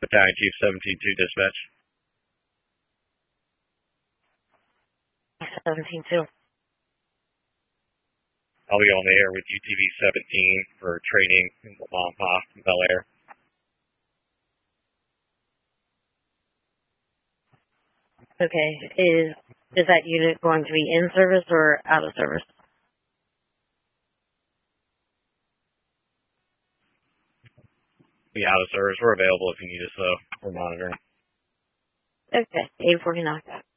Battalion Chief 17-2 dispatch. 17-2. I'll be on the air with UTV 17 for training in Lamont and Bel Air. Okay. Is that unit going to be in service or out of service? Be out of service. We're available if you need us, though. We're monitoring. Okay. 840 knockout.